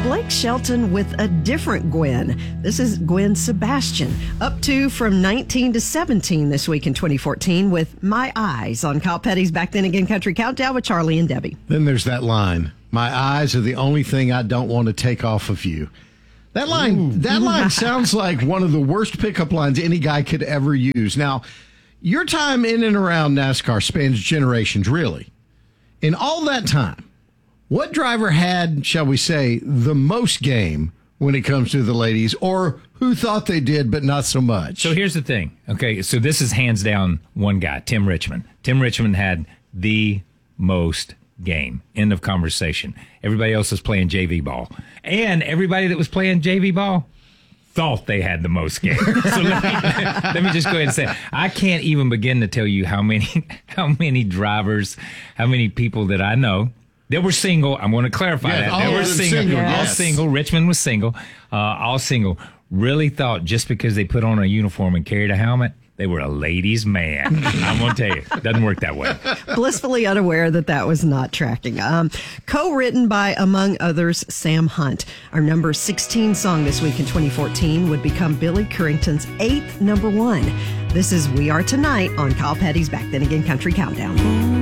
Blake Shelton with a different Gwen. This is Gwen Sebastian. Up to from 19 to 17 this week in 2014 with My Eyes on Kyle Petty's Back Then Again Country Countdown with Charlie and Debbie. Then there's that line, my eyes are the only thing I don't want to take off of you. That line sounds like one of the worst pickup lines any guy could ever use. Now, your time in and around NASCAR spans generations, really. In all that time, what driver had, shall we say, the most game when it comes to the ladies, or who thought they did but not so much? So here's the thing. Okay, so this is hands down one guy, Tim Richmond. Tim Richmond had the most game. End of conversation. Everybody else was playing JV ball. And everybody that was playing JV ball thought they had the most game. So let me just go ahead and say, I can't even begin to tell you how many drivers, how many people that I know that were single. I'm going to clarify that. They were single. All single. Richmond was single. All single. Really thought just because they put on a uniform and carried a helmet, they were a ladies' man. I'm going to tell you, it doesn't work that way. Blissfully unaware that was not tracking. Co-written by, among others, Sam Hunt. Our number 16 song this week in 2014 would become Billy Currington's 8th number one. This is We Are Tonight on Kyle Petty's Back Then Again Country Countdown.